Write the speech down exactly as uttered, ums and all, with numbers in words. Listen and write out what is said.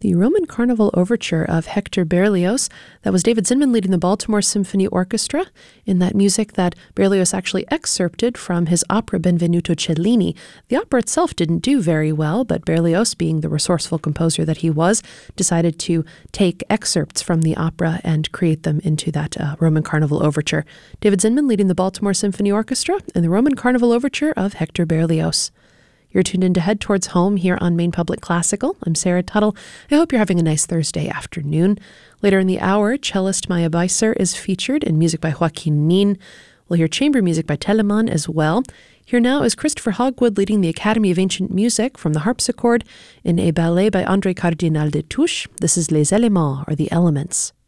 The Roman Carnival Overture of Hector Berlioz. That was David Zinman leading the Baltimore Symphony Orchestra in that music that Berlioz actually excerpted from his opera Benvenuto Cellini. The opera itself didn't do very well, but Berlioz, being the resourceful composer that he was, decided to take excerpts from the opera and create them into that uh, Roman Carnival Overture. David Zinman leading the Baltimore Symphony Orchestra in the Roman Carnival Overture of Hector Berlioz. You're tuned in to Head Towards Home here on Maine Public Classical. I'm Sarah Tuttle. I hope you're having a nice Thursday afternoon. Later in the hour, cellist Maya Beiser is featured in music by Joaquin Nin. We'll hear chamber music by Telemann as well. Here now is Christopher Hogwood leading the Academy of Ancient Music from the harpsichord in a ballet by André Cardinal de Touche. This is Les Éléments, or The Elements.